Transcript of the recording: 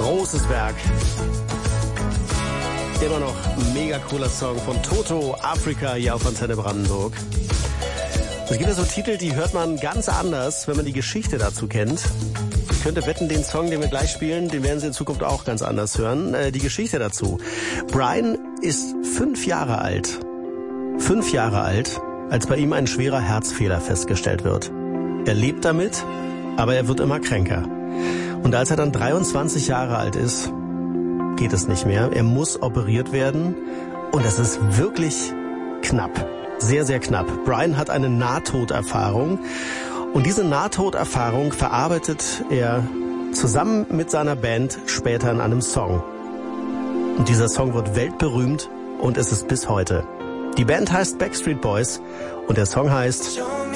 Großes Werk. Immer noch ein mega cooler Song von Toto, Afrika, hier auf Antenne Brandenburg. Es gibt ja so Titel, die hört man ganz anders, wenn man die Geschichte dazu kennt. Ich könnte wetten, den Song, den wir gleich spielen, den werden Sie in Zukunft auch ganz anders hören. Die Geschichte dazu. Brian ist 5 Jahre alt. 5 Jahre alt, als bei ihm ein schwerer Herzfehler festgestellt wird. Er lebt damit, aber er wird immer kränker. Und als er dann 23 Jahre alt ist, geht es nicht mehr. Er muss operiert werden und es ist wirklich knapp. Sehr, sehr knapp. Brian hat eine Nahtoderfahrung und diese Nahtoderfahrung verarbeitet er zusammen mit seiner Band später in einem Song. Und dieser Song wird weltberühmt und ist es bis heute. Die Band heißt Backstreet Boys und der Song heißt